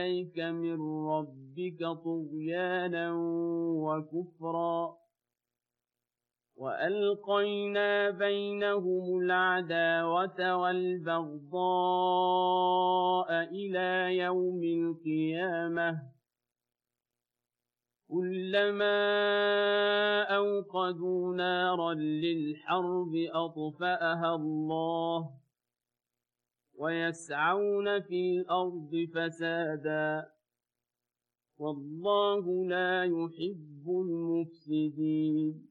إليك من ربك طغيانا وكفرا وألقينا بينهم العداوة والبغضاء إلى يوم القيامة كلما أوقدوا نارا للحرب أطفأها الله ويسعون في الأرض فسادا والله لا يحب المفسدين